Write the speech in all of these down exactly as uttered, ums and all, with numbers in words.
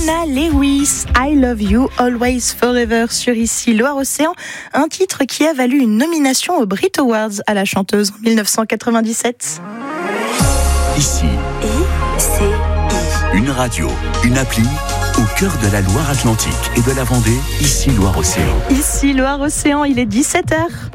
Leona Lewis, I Love You, Always Forever sur Ici Loire-Océan, un titre qui a valu une nomination aux Brit Awards à la chanteuse en dix-neuf cent quatre-vingt-dix-sept. Ici, I, C, I. Une radio, une appli, au cœur de la Loire-Atlantique et de la Vendée, Ici Loire-Océan. Ici Loire-Océan, il est dix-sept heures.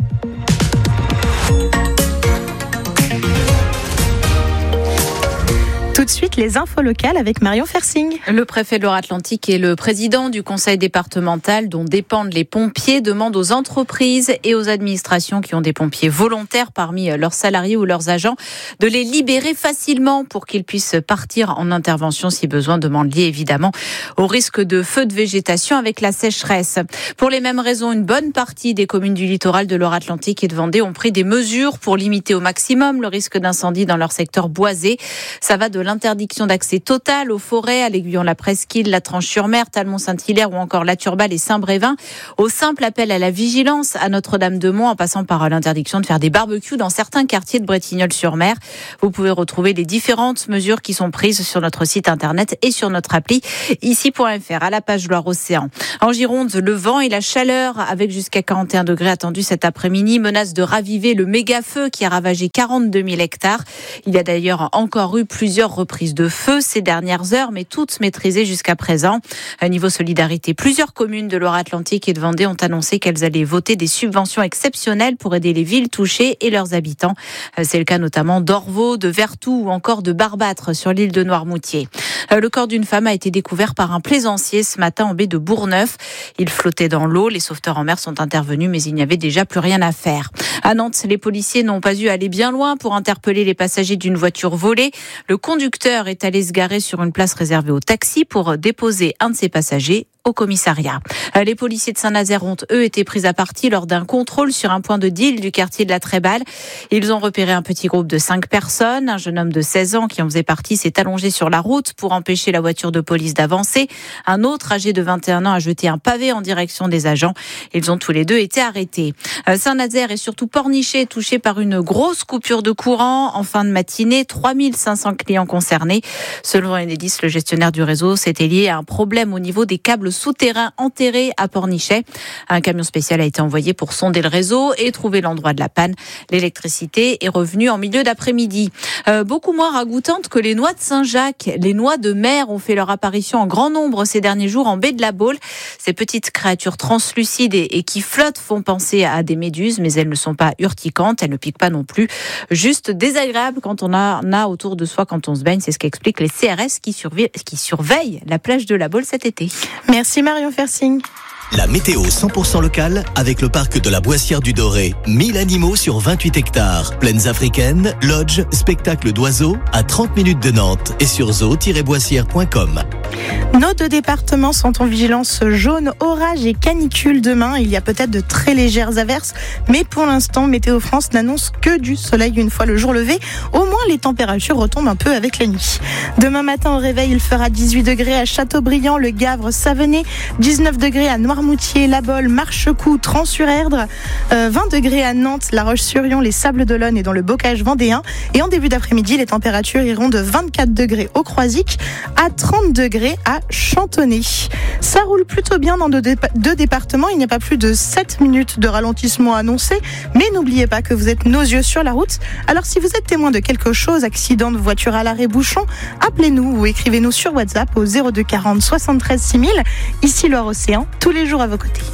Tout de suite, les infos locales avec Marion Fersing. Le préfet de Loire-Atlantique et le président du conseil départemental dont dépendent les pompiers demandent aux entreprises et aux administrations qui ont des pompiers volontaires parmi leurs salariés ou leurs agents de les libérer facilement pour qu'ils puissent partir en intervention si besoin, demande liée évidemment au risque de feu de végétation avec la sécheresse. Pour les mêmes raisons, une bonne partie des communes du littoral de Loire-Atlantique et de Vendée ont pris des mesures pour limiter au maximum le risque d'incendie dans leur secteur boisé. Ça va de l'interdiction d'accès total aux forêts, à l'Aiguillon-la-Presqu'île, la Tranche-sur-Mer, Talmont-Saint-Hilaire ou encore La Turballe et Saint-Brévin, au simple appel à la vigilance à Notre-Dame-de-Mont, en passant par l'interdiction de faire des barbecues dans certains quartiers de Bretignolles-sur-Mer. Vous pouvez retrouver les différentes mesures qui sont prises sur notre site internet et sur notre appli ici point f r à la page Loire-Océan. En Gironde, le vent et la chaleur avec jusqu'à quarante et un degrés attendus cet après-midi menacent de raviver le méga-feu qui a ravagé quarante-deux mille hectares. Il y a d'ailleurs encore eu plusieurs reprises de feu ces dernières heures, mais toutes maîtrisées jusqu'à présent. À niveau solidarité, plusieurs communes de Loire-Atlantique et de Vendée ont annoncé qu'elles allaient voter des subventions exceptionnelles pour aider les villes touchées et leurs habitants. C'est le cas notamment d'Orvaux, de Vertou ou encore de Barbâtre sur l'île de Noirmoutier. Le corps d'une femme a été découvert par un plaisancier ce matin en baie de Bourgneuf. Il flottait dans l'eau. Les sauveteurs en mer sont intervenus, mais il n'y avait déjà plus rien à faire. À Nantes, les policiers n'ont pas eu à aller bien loin pour interpeller les passagers d'une voiture volée. Le conducteur est allé se garer sur une place réservée aux taxis pour déposer un de ses passagers au commissariat. Les policiers de Saint-Nazaire ont, eux, été pris à partie lors d'un contrôle sur un point de deal du quartier de la Tréballe. Ils ont repéré un petit groupe de cinq personnes. Un jeune homme de seize ans qui en faisait partie s'est allongé sur la route pour empêcher la voiture de police d'avancer. Un autre, âgé de vingt et un ans, a jeté un pavé en direction des agents. Ils ont tous les deux été arrêtés. Saint-Nazaire et surtout Pornichet touché par une grosse coupure de courant en fin de matinée. trois mille cinq cents clients concernés. Selon Enedis, le gestionnaire du réseau, c'était lié à un problème au niveau des câbles souterrain enterré à Pornichet. Un camion spécial a été envoyé pour sonder le réseau et trouver l'endroit de la panne. L'électricité est revenue en milieu d'après-midi. Euh, beaucoup moins ragoûtante que les noix de Saint-Jacques. Les noix de mer ont fait leur apparition en grand nombre ces derniers jours en baie de la Baule. Ces petites créatures translucides et, et qui flottent font penser à des méduses, mais elles ne sont pas urticantes, elles ne piquent pas non plus. Juste désagréables quand on a, on a autour de soi quand on se baigne. C'est ce qu'expliquent les C R S qui, surveillent, qui surveillent la plage de la Baule cet été. Merci Marion Fersing. La météo cent pour cent locale avec le parc de la Boissière du Doré. mille animaux sur vingt-huit hectares. Plaines africaines, lodge, spectacle d'oiseaux à trente minutes de Nantes et sur zoo tiret boissière point com. Nos deux départements sont en vigilance jaune, orage et canicule demain. Il y a peut-être de très légères averses, mais pour l'instant, Météo France n'annonce que du soleil une fois le jour levé. Au moins, les températures retombent un peu avec la nuit. Demain matin, au réveil, il fera dix-huit degrés à Châteaubriand, Le Gavre, Savenay, dix-neuf degrés à Noirmoutier, La Baule, Marchecoue, Trans-sur-Erdre, euh, vingt degrés à Nantes, La Roche-sur-Yon, les Sables d'Olonne et dans le Bocage vendéen. Et en début d'après-midi, les températures iront de vingt-quatre degrés au Croisic à trente degrés à Chantonnay. Ça roule plutôt bien dans deux, dépa- deux départements. Il n'y a pas plus de sept minutes de ralentissement annoncé. Mais n'oubliez pas que vous êtes nos yeux sur la route. Alors si vous êtes témoin de quelque chose, accident de voiture à l'arrêt, bouchon, appelez-nous ou écrivez-nous sur WhatsApp au zéro deux quarante soixante-treize six mille. Ici Loire-Océan, tous les jours à vos côtés.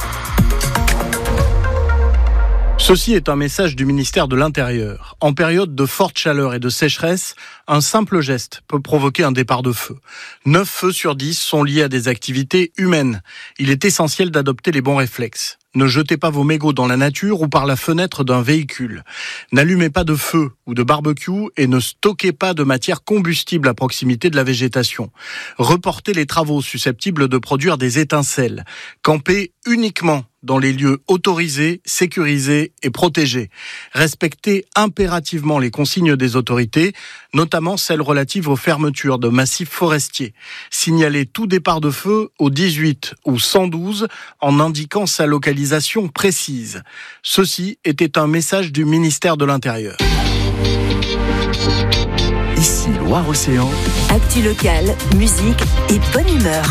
Ceci est un message du ministère de l'Intérieur. En période de forte chaleur et de sécheresse, un simple geste peut provoquer un départ de feu. neuf feux sur dix sont liés à des activités humaines. Il est essentiel d'adopter les bons réflexes. Ne jetez pas vos mégots dans la nature ou par la fenêtre d'un véhicule. N'allumez pas de feu ou de barbecue et ne stockez pas de matière combustible à proximité de la végétation. Reportez les travaux susceptibles de produire des étincelles. Campez uniquement dans les lieux autorisés, sécurisés et protégés. Respectez impérativement les consignes des autorités, notamment celles relatives aux fermetures de massifs forestiers. Signalez tout départ de feu au dix-huit ou cent douze en indiquant sa localisation précise. Ceci était un message du ministère de l'Intérieur. Ici, Loire-Océan. Actu locale, musique et bonne humeur.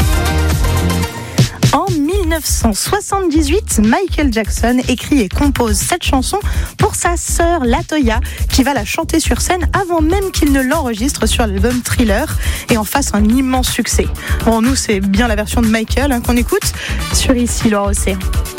En dix-neuf cent soixante-dix-huit, Michael Jackson écrit et compose cette chanson pour sa sœur Latoya, qui va la chanter sur scène avant même qu'il ne l'enregistre sur l'album Thriller et en fasse un immense succès. Bon, nous, c'est bien la version de Michael hein, qu'on écoute sur Ici Loire-Océan.